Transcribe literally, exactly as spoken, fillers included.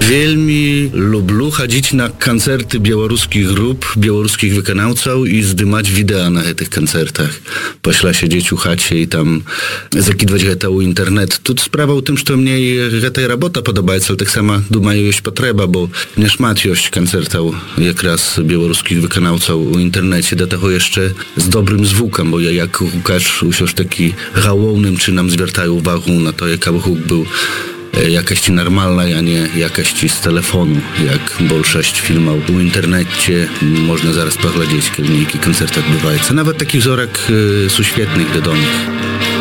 Wielmi lubię chodzić na koncerty białoruskich grup, białoruskich wykonawców i zdymać wideo na tych koncertach. Pośla siedzieć u chacie i tam zakidwać to u internet. Tu sprawa w tym, że mnie ta robota podoba, ale tak samo думаю, jest potrzeba, bo nie szmat jest koncertów jak raz białoruskich wykonawców w internecie, do tego jeszcze z dobrym zwukiem, bo ja jak Łukasz już taki żałownym czynem zwiertają uwagę na to, jaka huk był jakaś normalna, a nie jakaś z telefonu, jak większość filmów w internecie. Można zaraz poglądać, jakie koncerty odbywają. Nawet takich wzorek y, są świetnych do domu.